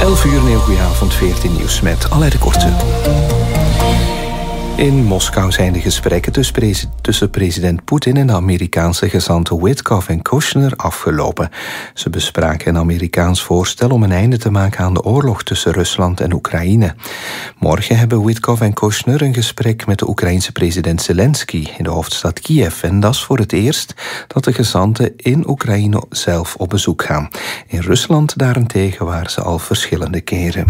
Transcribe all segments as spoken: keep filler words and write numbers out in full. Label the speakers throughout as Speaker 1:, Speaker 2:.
Speaker 1: elf uur, een heel goede avond, veertien nieuws met Alain de Korte. In Moskou zijn de gesprekken tussen president Poetin en de Amerikaanse gezanten Witkoff en Kushner afgelopen. Ze bespraken een Amerikaans voorstel om een einde te maken aan de oorlog tussen Rusland en Oekraïne. Morgen hebben Witkoff en Kushner een gesprek met de Oekraïense president Zelensky in de hoofdstad Kiev. En dat is voor het eerst dat de gezanten in Oekraïne zelf op bezoek gaan. In Rusland daarentegen waren ze al verschillende keren.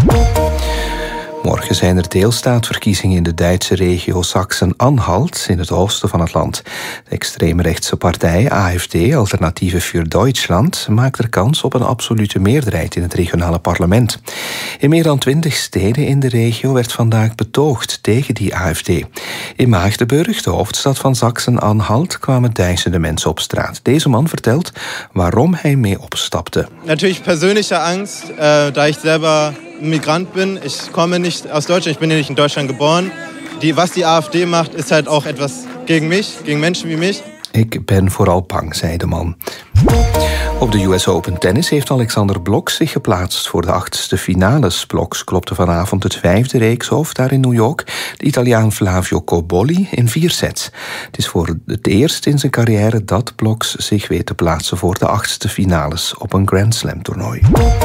Speaker 1: Morgen zijn er deelstaatverkiezingen in de Duitse regio Sachsen-Anhalt in het oosten van het land. De extreemrechtse partij A F D, Alternatieve für Deutschland, maakt er kans op een absolute meerderheid in het regionale parlement. In meer dan twintig steden in de regio werd vandaag betoogd tegen die A F D. In Magdeburg, de hoofdstad van Sachsen-Anhalt, kwamen duizenden mensen op straat. Deze man vertelt waarom hij mee opstapte.
Speaker 2: Natuurlijk persoonlijke angst, uh, da ik selber Migrant bin. Ich komme nicht aus Deutschland, ich bin ja nicht in Deutschland geboren. Die, was die A F D macht, ist halt auch etwas gegen mich, gegen Menschen wie mich.
Speaker 1: Ik ben vooral bang, zei de man. Op de U S Open tennis heeft Alexander Blok zich geplaatst voor de achtste finales. Bloks klopte vanavond het vijfde reekshoofd daar in New York. De Italiaan Flavio Cobolli in vier sets. Het is voor het eerst in zijn carrière dat Bloks zich weet te plaatsen voor de achtste finales op een Grand Slam toernooi.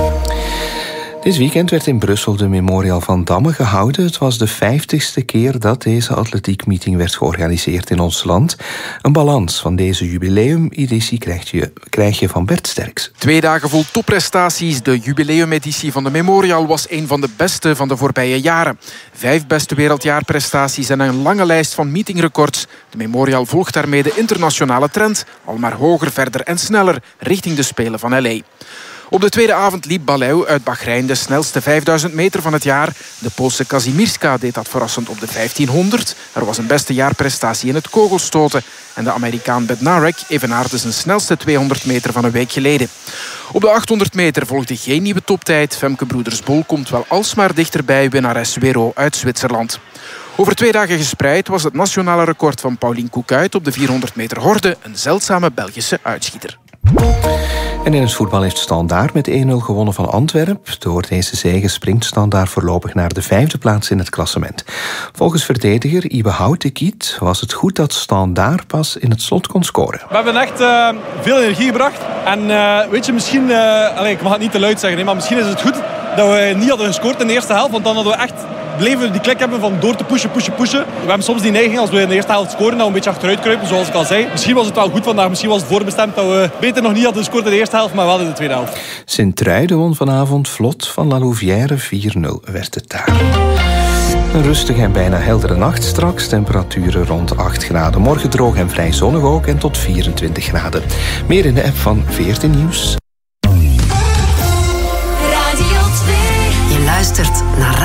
Speaker 1: Dit weekend werd in Brussel de Memorial van Damme gehouden. Het was de vijftigste keer dat deze atletiekmeeting werd georganiseerd in ons land. Een balans van deze jubileumeditie krijg je, krijg je van Bert Sterks.
Speaker 3: Twee dagen vol topprestaties. De jubileumeditie van de Memorial was een van de beste van de voorbije jaren. Vijf beste wereldjaarprestaties en een lange lijst van meetingrecords. De Memorial volgt daarmee de internationale trend. Al maar hoger, verder en sneller richting de Spelen van L A. Op de tweede avond liep Baleu uit Bahrein de snelste vijfduizend meter van het jaar. De Poolse Kazimierska deed dat verrassend op de vijftienhonderd. Er was een beste jaarprestatie in het kogelstoten. En de Amerikaan Bednarek evenaarde zijn snelste tweehonderd meter van een week geleden. Op de achthonderd meter volgde geen nieuwe toptijd. Femke Broeders-Bol komt wel alsmaar dichterbij winnares Wero uit Zwitserland. Over twee dagen gespreid was het nationale record van Pauline Koekuit op de vierhonderd meter horde een zeldzame Belgische uitschieter.
Speaker 1: En in het voetbal heeft Standaard met één nul gewonnen van Antwerpen. Door deze zege springt Standaard voorlopig naar de vijfde plaats in het klassement. Volgens verdediger Ibe Houtekiet was het goed dat Standaard pas in het slot kon scoren.
Speaker 4: We hebben echt uh, veel energie gebracht. En uh, weet je, misschien, uh, allez, ik mag het niet te luid zeggen, nee, maar misschien is het goed dat we niet hadden gescoord in de eerste helft. Want dan hadden we echt bleven die klik hebben van door te pushen, pushen, pushen. We hebben soms die neiging als we in de eerste helft scoren, dat we een beetje achteruit kruipen, zoals ik al zei. Misschien was het wel goed vandaag, misschien was het voorbestemd dat we beter nog niet hadden gescoord in de eerste helft, maar wel in de tweede helft.
Speaker 1: Sint-Truiden won vanavond vlot van La Louvière, vier nul werd het daar. Een rustige en bijna heldere nacht straks. Temperaturen rond acht graden. Morgen droog en vrij zonnig ook en tot vierentwintig graden. Meer in de app van veertien Nieuws.
Speaker 5: Radio twee. Je luistert naar